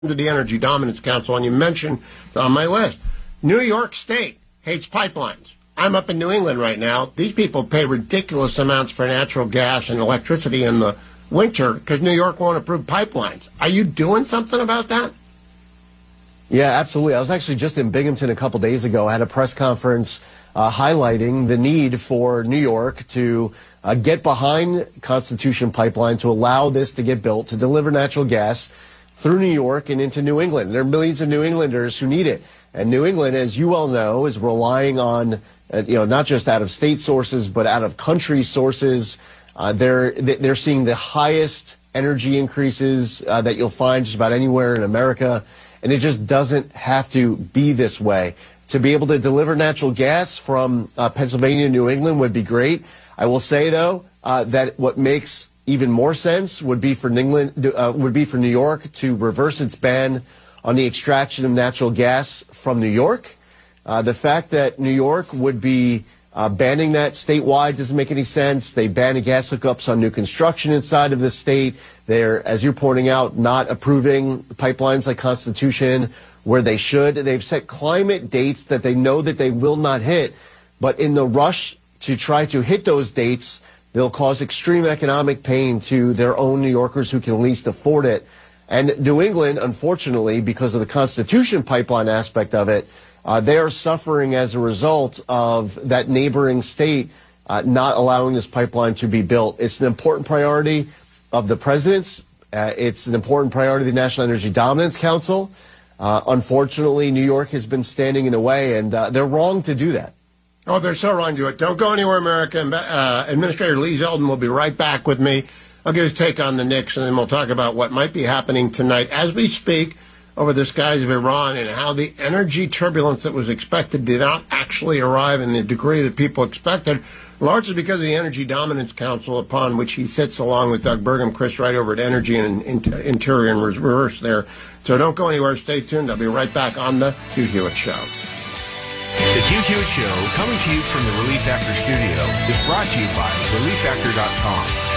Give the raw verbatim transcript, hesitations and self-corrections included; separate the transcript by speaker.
Speaker 1: to the Energy Dominance Council, and you mentioned on my list, New York State hates pipelines. I'm up in New England right now. These people pay ridiculous amounts for natural gas and electricity in the winter because New York won't approve pipelines. Are you doing something about that?
Speaker 2: Yeah, absolutely. I was actually just in Binghamton a couple days ago. I had a press conference uh, highlighting the need for New York to uh, get behind Constitution Pipeline to allow this to get built, to deliver natural gas through New York and into New England. There are millions of New Englanders who need it. And New England, as you well know, is relying on, uh, you know, not just out-of-state sources, but out-of-country sources. Uh, they're they're seeing the highest energy increases uh, that you'll find just about anywhere in America. And it just doesn't have to be this way. To be able to deliver natural gas from uh, Pennsylvania to New England would be great. I will say, though, uh, that what makes even more sense would be for New England, uh, would be for New York to reverse its ban on the extraction of natural gas from New York. Uh, the fact that New York would be uh, banning that statewide doesn't make any sense. They ban the gas hookups on new construction inside of the state. They're, as you're pointing out, not approving pipelines like Constitution where they should. They've set climate dates that they know that they will not hit. But in the rush to try to hit those dates, they'll cause extreme economic pain to their own New Yorkers who can least afford it. And New England, unfortunately, because of the Constitution pipeline aspect of it, uh, they are suffering as a result of that neighboring state uh, not allowing this pipeline to be built. It's an important priority of the president's. Uh, it's an important priority of the National Energy Dominance Council. Uh, unfortunately, New York has been standing in the way, and uh, they're wrong to do that.
Speaker 1: Oh, they're so wrong to do it. Don't go anywhere, America. Uh, Administrator Lee Zeldin will be right back with me. I'll get his take on the Knicks, and then we'll talk about what might be happening tonight as we speak over the skies of Iran and how the energy turbulence that was expected did not actually arrive in the degree that people expected, largely because of the Energy Dominance Council, upon which he sits along with Doug Burgum, Chris Wright over at Energy and Interior and Reverse there. So don't go anywhere. Stay tuned. I'll be right back on the Hugh Hewitt Show.
Speaker 3: The Hugh Hewitt Show, coming to you from the Relief Factor studio, is brought to you by relief factor dot com.